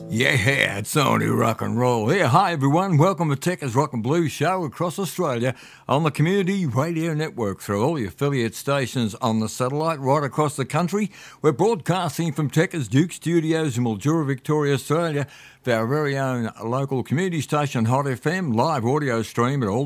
Yeah, it's only rock and roll. Yeah, hi everyone. Welcome to Techers Rock and Blues Show across Australia on the Community Radio Network through all the affiliate stations on the satellite right across the country. We're broadcasting from Techers Duke Studios in Mildura, Victoria, Australia, for our very own local community station Hot FM, live audio stream at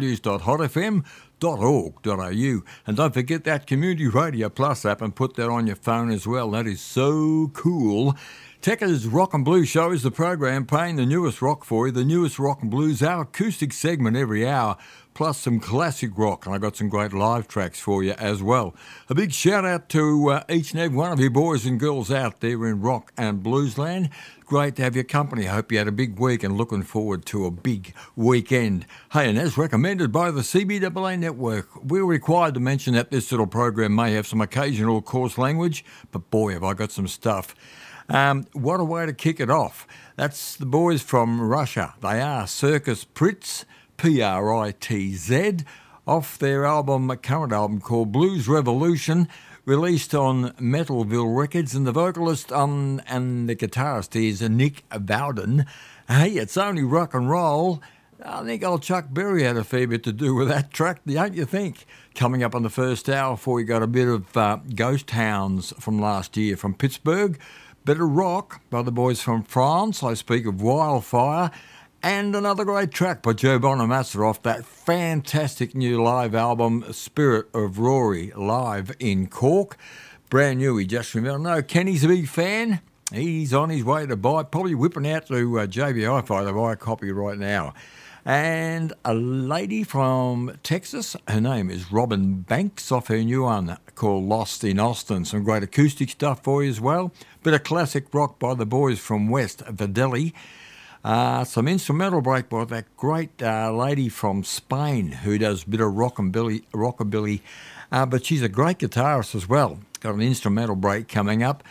allthews.hotfm.org.au. And don't forget that Community Radio Plus app and put that on your phone as well. That is so cool. Techers Rock and Blues Show is the program playing the newest rock for you, the newest rock and blues, our acoustic segment every hour, plus some classic rock, and I got some great live tracks for you as well. A big shout out to each and every one of you boys and girls out there in rock and blues land. Great to have your company. I hope you had a big week and looking forward to a big weekend. Hey, and as recommended by the CBAA Network, we're required to mention that this little program may have some occasional coarse language, but boy, have I got some stuff. What a way to kick it off. That's the boys from Russia. They are Circus Pritz, P-R-I-T-Z, off their current album called Blues Revolution, released on Metalville Records, and the vocalist and the guitarist is Nick Bowden. Hey, it's only rock and roll. I think old Chuck Berry had a fair bit to do with that track, don't you think? Coming up on the first hour, before we got a bit of Ghost Hounds from last year from Pittsburgh, bit of rock by the boys from France. I speak of Wildfire, and another great track by Joe Bonamassa off that fantastic new live album, Spirit of Rory, live in Cork. Brand new, he just remember. No, Kenny's a big fan. He's on his way to buy, probably whipping out to JB Hi-Fi to buy a copy right now. And a lady from Texas, her name is Robin Banks, off her new one called Lost in Austin. Some great acoustic stuff for you as well. Bit of classic rock by the boys from West Videli. Some instrumental break by that great lady from Spain who does a bit of rockabilly, but she's a great guitarist as well. Got an instrumental break coming up.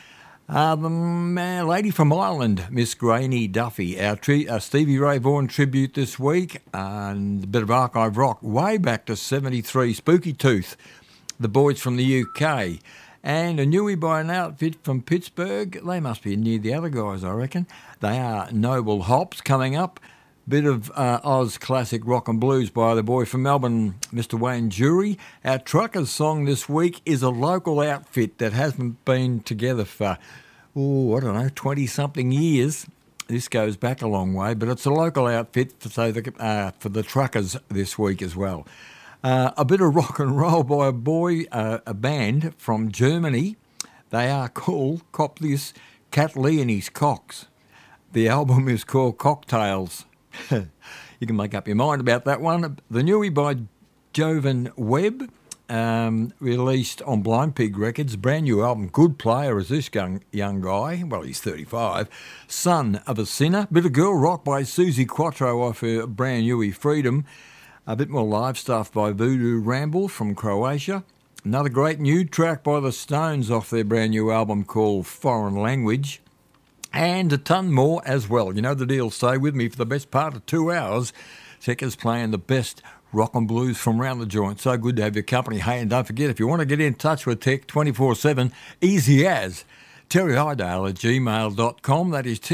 The lady from Ireland, Miss Granny Duffy, our Stevie Ray Vaughan tribute this week, and a bit of archive rock way back to 73, Spooky Tooth, the boys from the UK, and a newie by an outfit from Pittsburgh. They must be near the other guys, I reckon. They are Noble Hops coming up. Bit of Oz classic rock and blues by the boy from Melbourne, Mr. Wayne Jury. Our Truckers song this week is a local outfit that hasn't been together for, 20-something years. This goes back a long way, but it's a local outfit for the Truckers this week as well. A bit of rock and roll by a band from Germany. They are called, cop this, Cat Lee and his Cocks. The album is called Cocktails. You can make up your mind about that one. The newie by Jovan Webb, released on Blind Pig Records. Brand new album. Good player is this young guy. Well, he's 35. Son of a Sinner. Bit of girl rock by Susie Quattro off her brand newie Freedom. A bit more live stuff by Voodoo Ramble from Croatia. Another great new track by the Stones off their brand new album called Foreign Language. And a ton more as well. You know the deal. Stay with me for the best part of 2 hours. Techers playing the best rock and blues from around the joint. So good to have your company. Hey, and don't forget, if you want to get in touch with Tech 24/7, easy as terryhydale@gmail.com. That is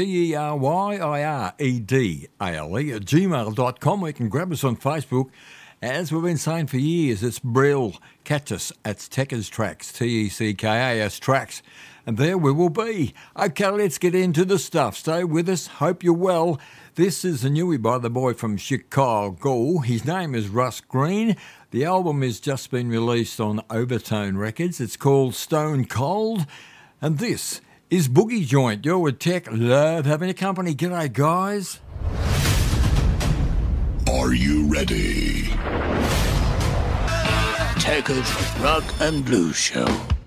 TERYIREDALE at gmail.com. You can grab us on Facebook. As we've been saying for years, it's Brill. Catch us at Techers Tracks, TECKAS Tracks. And there we will be. Okay, let's get into the stuff. Stay with us. Hope you're well. This is a newie by the boy from Chicago. His name is Russ Green. The album has just been released on Overtone Records. It's called Stone Cold. And this is Boogie Joint. You're with Tech. Love having your company. G'day, guys. Are you ready? Techers Rock and Blues Show.